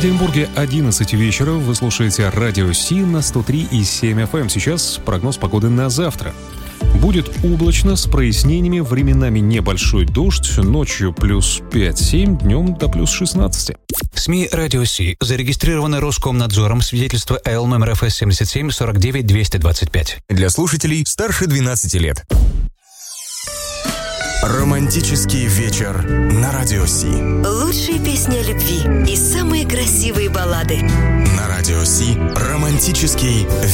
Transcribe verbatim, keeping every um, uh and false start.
Екатеринбурге одиннадцать вечера. Вы слушаете Радио Си на сто три и семь эф эм. Сейчас прогноз погоды на завтра. Будет облачно, с прояснениями, временами небольшой дождь, ночью плюс пять-семь, днем до плюс шестнадцать. СМИ «Радио Си» зарегистрированы Роскомнадзором, свидетельство эл номер эф эс семьдесят семь сорок девять двести двадцать пять. Для слушателей старше двенадцати лет. Романтический вечер на Радио Си. Лучшие песни о любви и самые красивые баллады. На Радио Си романтический